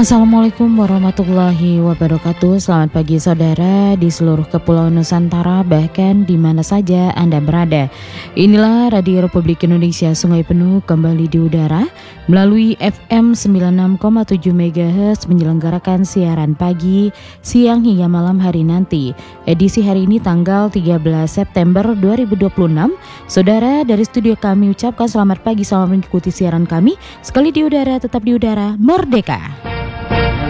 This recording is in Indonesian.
Assalamualaikum warahmatullahi wabarakatuh. Selamat pagi saudara di seluruh kepulauan Nusantara, bahkan di mana saja Anda berada. Inilah Radio Republik Indonesia Sungai Penuh kembali di udara melalui FM 96,7 MHz menyelenggarakan siaran pagi, siang hingga malam hari nanti. Edisi hari ini tanggal 13 September 2026. Saudara, dari studio kami ucapkan selamat pagi, selamat mengikuti siaran kami. Sekali di udara, tetap di udara, merdeka.